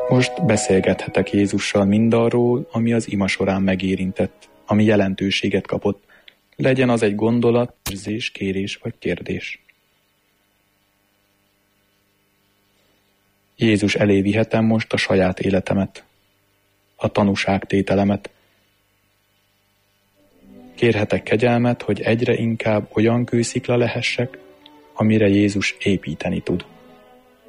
Most beszélgethetek Jézussal mindarról, ami az ima során megérintett, ami jelentőséget kapott, legyen az egy gondolat, érzés, kérés vagy kérdés. Jézus elé vihetem most a saját életemet, a tanúságtételemet. Kérhetek kegyelmet, hogy egyre inkább olyan kőszikla lehessek, amire Jézus építeni tud.